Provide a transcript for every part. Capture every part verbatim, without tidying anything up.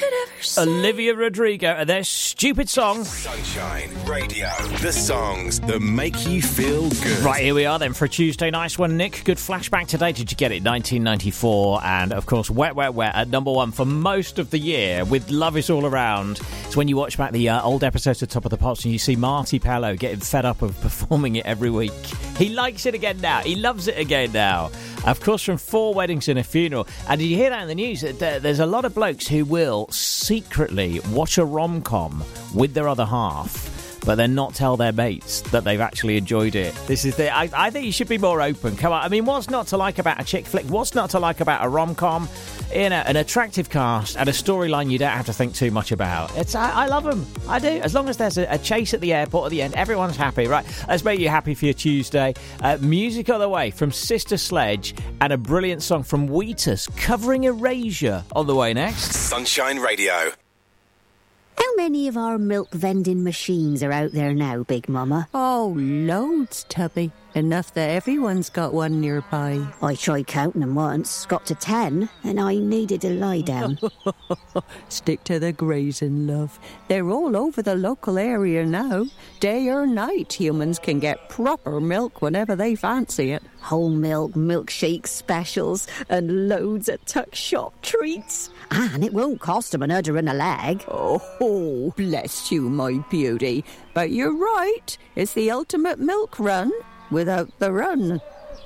Olivia Rodrigo and their stupid song. Sunshine Radio. The songs that make you feel good. Right, here we are then for a Tuesday. Nice one, Nick. Good flashback today. Did you get it? nineteen ninety-four. And, of course, Wet, Wet, Wet at number one for most of the year with Love Is All Around. It's when you watch back the uh, old episodes of Top of the Pops and you see Marty Pello getting fed up of performing it every week. He likes it again now. He loves it again now. Of course, from Four Weddings and a Funeral. And did you hear that in the news? There's a lot of blokes who will secretly watch a rom-com with their other half, but then not tell their mates that they've actually enjoyed it. This is the. I, I think you should be more open. Come on. I mean, what's not to like about a chick flick? What's not to like about a rom-com? In a, an attractive cast and a storyline you don't have to think too much about. It's I, I love them. I do. As long as there's a, a chase at the airport at the end, everyone's happy, right? Let's make you happy for your Tuesday. Uh, music on the way from Sister Sledge and a brilliant song from Wheatus covering Erasure on the way next. Sunshine Radio. How many of our milk vending machines are out there now, Big Mama? Oh, loads, Tubby. Enough that everyone's got one nearby. I tried counting them once, got to ten, and I needed to lie down. Stick to the grazing, love. They're all over the local area now. Day or night, humans can get proper milk whenever they fancy it. Whole milk, milkshake specials, and loads of tuck shop treats. And it won't cost them an udder and a leg. Oh, bless you, my beauty. But you're right. It's the ultimate milk run without the run.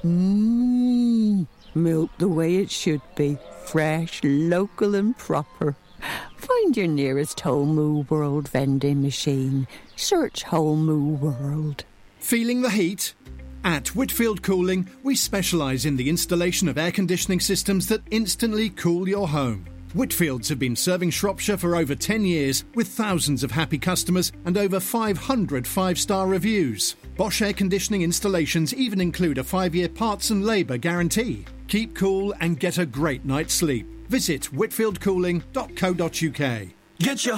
Mmm, milk the way it should be. Fresh, local and proper. Find your nearest Whole Moo World vending machine. Search Whole Moo World. Feeling the heat? At Whitfield Cooling, we specialise in the installation of air conditioning systems that instantly cool your home. Whitfields have been serving Shropshire for over ten years with thousands of happy customers and over five hundred five-star reviews. Bosch air conditioning installations even include a five-year parts and labour guarantee. Keep cool and get a great night's sleep. Visit whitfield cooling dot co dot uk. Get your